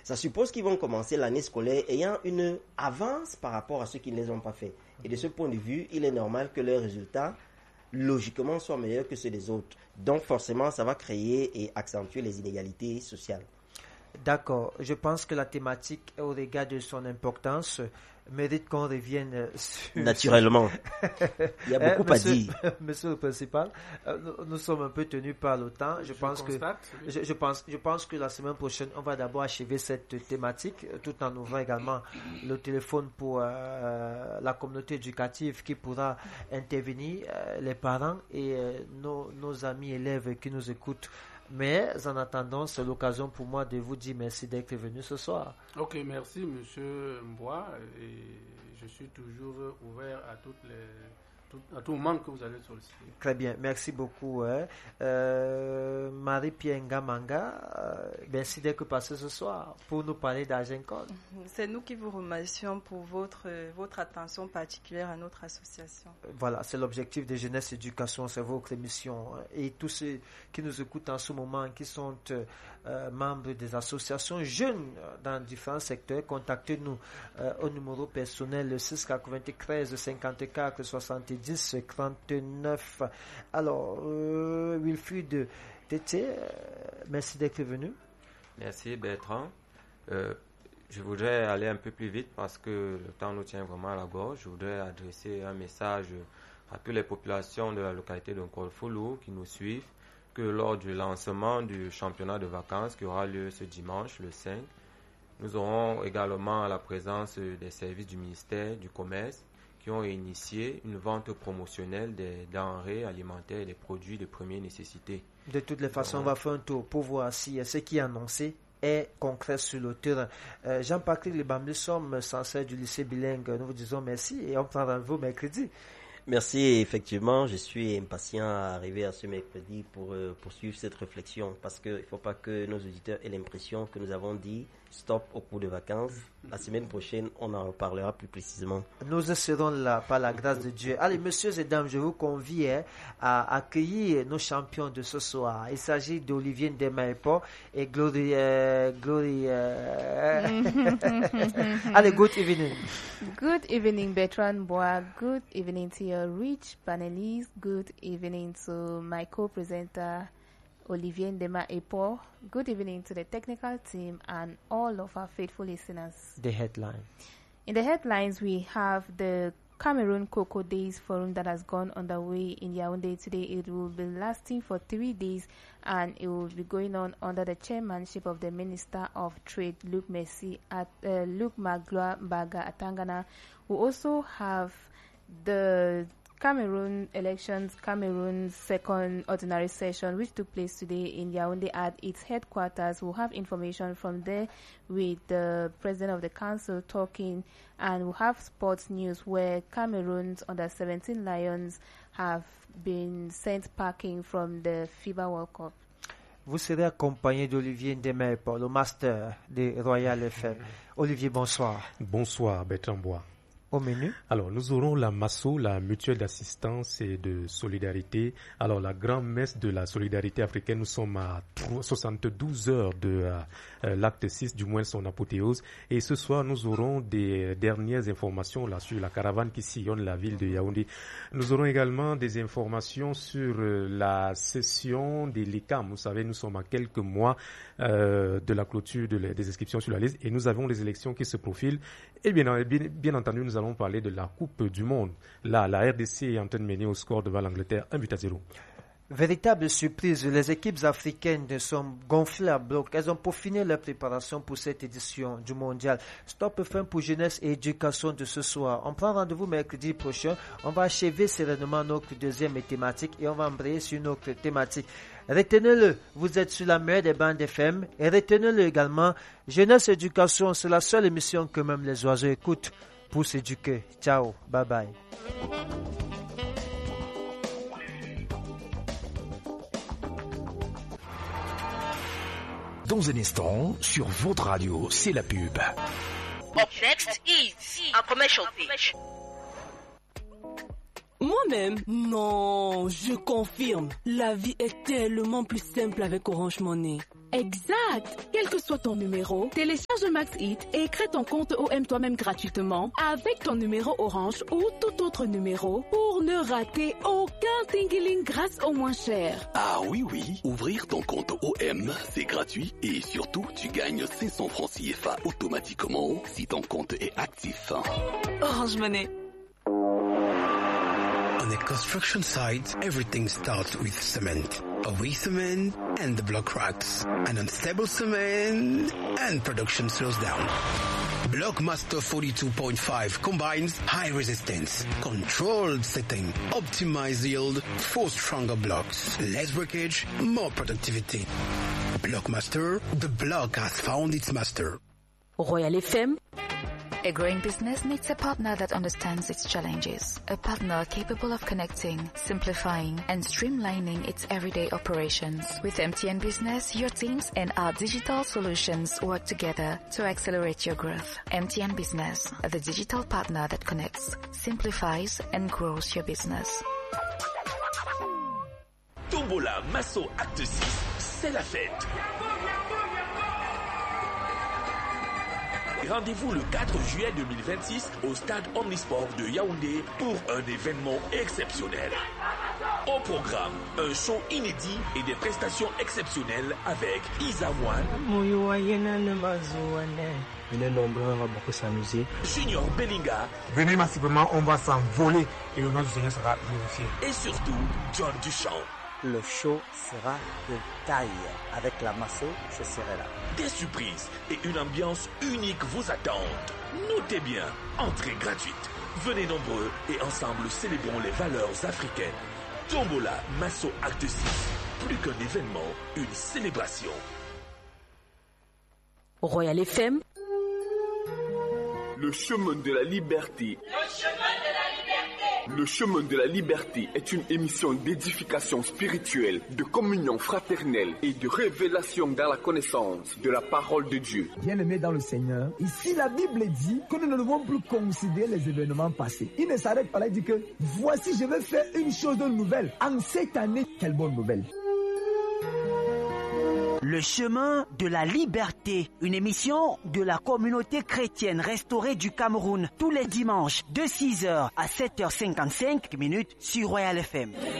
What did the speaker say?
Ça suppose qu'ils vont commencer l'année scolaire ayant une avance par rapport à ceux qui ne les ont pas fait. Et de ce point de vue, il est normal que leurs résultats, logiquement, soient meilleurs que ceux des autres. Donc forcément, ça va créer et accentuer les inégalités sociales. D'accord. Je pense que la thématique, au regard de son importance, mérite qu'on revienne sur... Naturellement. Il y a beaucoup à dire. Monsieur le principal, nous sommes un peu tenus par le temps. Je pense que la semaine prochaine, on va d'abord achever cette thématique, tout en ouvrant également le téléphone pour la communauté éducative qui pourra intervenir, les parents et nos amis élèves qui nous écoutent. Mais en attendant, c'est l'occasion pour moi de vous dire merci d'être venu ce soir. Ok, merci Monsieur Mboua. Et je suis toujours ouvert à tout moment que vous allez solliciter. Très bien, merci beaucoup. Marie-Pierre Ngamanga, merci d'être passé ce soir pour nous parler d'Agencol. C'est nous qui vous remercions pour votre attention particulière à notre association. Voilà, c'est l'objectif de Jeunesse Éducation, c'est votre émission. Et tous ceux qui nous écoutent en ce moment, qui sont membres des associations jeunes dans différents secteurs, contactez-nous au numéro personnel 693 54 70 39. Alors, Wilfried Tété, merci d'être venu. Merci Bertrand. Je voudrais aller un peu plus vite parce que le temps nous tient vraiment à la gorge. Je voudrais adresser un message à toutes les populations de la localité de Nkolfoulou qui nous suivent, que lors du lancement du championnat de vacances qui aura lieu ce dimanche, le 5, nous aurons également la présence des services du ministère du Commerce qui ont initié une vente promotionnelle des denrées alimentaires et des produits de première nécessité. De toutes les façons, on va faire un tour pour voir si ce qui est annoncé est concret sur le terrain. Jean-Patrick Lebam, nous sommes censés du lycée bilingue. Nous vous disons merci et on prend rendez-vous mercredi. Merci, effectivement, je suis impatient à arriver à ce mercredi pour poursuivre cette réflexion parce qu'il ne faut pas que nos auditeurs aient l'impression que nous avons dit stop au cours de vacances. La semaine prochaine, on en reparlera plus précisément. Nous serons là par la grâce de Dieu. Allez, messieurs et dames, je vous convie à accueillir nos champions de ce soir. Il s'agit d'Olivier Ndemaepo et Glory. Allez, good evening. Good evening, Bertrand Bois. Good evening to your rich panelists. Good evening to my co-presenter, Olivier Ndemaepo. Good evening to the technical team and all of our faithful listeners. The headline. In the headlines, we have the Cameroon Cocoa Days Forum that has gone underway in Yaoundé today. It will be lasting for 3 days and it will be going on under the chairmanship of the Minister of Trade, Luc Magloire Baga Atangana. We also have the Cameroon elections, Cameroon's second ordinary session, which took place today in Yaoundé at its headquarters. We'll have information from there with the president of the council talking, and we'll have sports news where Cameroon's under-17 Lions have been sent packing from the FIBA World Cup. Vous serez accompagné d'Olivier Ndemaepo, le master de Royal FM. Olivier, bonsoir. Bonsoir, Bertrand Bois. Au menu? Alors, nous aurons la MASSO, la mutuelle d'assistance et de solidarité. Alors, la grande messe de la solidarité africaine, nous sommes à 72 heures de l'acte 6, du moins son apothéose. Et ce soir, nous aurons des dernières informations là sur la caravane qui sillonne la ville de Yaoundé. Nous aurons également des informations sur la session des LICAM. Vous savez, nous sommes à quelques mois de la clôture des inscriptions sur la liste et nous avons les élections qui se profilent. Et bien entendu, nous allons parler de la Coupe du Monde. Là, la RDC est en train de mener au score devant l'Angleterre, 1-0. Véritable surprise, les équipes africaines sont gonflées à bloc. Elles ont peaufiné leur préparation pour cette édition du mondial. Stop FM pour jeunesse et éducation de ce soir. On prend rendez-vous mercredi prochain. On va achever sereinement notre deuxième thématique et on va embrayer sur notre thématique. Retenez-le, vous êtes sur la meilleure des bandes FM et retenez-le également, jeunesse et éducation, c'est la seule émission que même les oiseaux écoutent pour s'éduquer. Ciao, bye bye. Dans un instant, sur votre radio, c'est la pub. Up next is a commercial pitch. Moi-même, non, je confirme. La vie est tellement plus simple avec Orange Money. Exact. Quel que soit ton numéro, télécharge MaxHit et crée ton compte OM toi-même gratuitement avec ton numéro Orange ou tout autre numéro pour ne rater aucun Tingiling grâce au moins cher. Ah oui, ouvrir ton compte OM, c'est gratuit et surtout, tu gagnes 500 francs CFA automatiquement si ton compte est actif. Orange Money. On a construction site, everything starts with cement. A weak cement and the block cracks. An unstable cement and production slows down. Blockmaster 42.5 combines high resistance, controlled setting, optimized yield for stronger blocks, less breakage, more productivity. Blockmaster, the block has found its master. Royal FM. A growing business needs a partner that understands its challenges, a partner capable of connecting, simplifying, and streamlining its everyday operations. With MTN Business, your teams and our digital solutions work together to accelerate your growth. MTN Business, the digital partner that connects, simplifies, and grows your business. Tombola Masso Acte 6, c'est la fête. Rendez-vous le 4 juillet 2026 au stade Omnisport de Yaoundé pour un événement exceptionnel. Au programme, un show inédit et des prestations exceptionnelles avec Isa One. Venez nombreux, on va beaucoup s'amuser. Junior Bellinga. Venez massivement, on va s'envoler et le nom du Seigneur sera glorifié. Et surtout, John Duchamp. Le show sera de taille. Avec la Masso, je serai là. Des surprises et une ambiance unique vous attendent. Notez bien, entrée gratuite. Venez nombreux et ensemble célébrons les valeurs africaines. Tombola Masso Acte 6. Plus qu'un événement, une célébration. Royal FM. Le chemin de la liberté. Le chemin de la liberté est une émission d'édification spirituelle, de communion fraternelle et de révélation dans la connaissance de la parole de Dieu. Bien-aimés dans le Seigneur, ici la Bible dit que nous ne devons plus considérer les événements passés. Il ne s'arrête pas là, il dit que voici je vais faire une chose nouvelle. En cette année, quelle bonne nouvelle. Le chemin de la liberté, une émission de la communauté chrétienne restaurée du Cameroun, tous les dimanches de 6h à 7h55 sur Royal FM.